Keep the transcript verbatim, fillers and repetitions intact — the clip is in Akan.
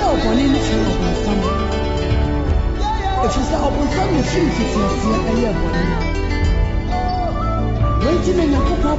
yɛ ɔbɔne no kyerɛ ɔbɔnsam. Ɛfiri sɛ ɔbɔnsam na firi mfitiaseɛ ɛyɛ ɔbɔne. Wɔnti na Nyankopɔn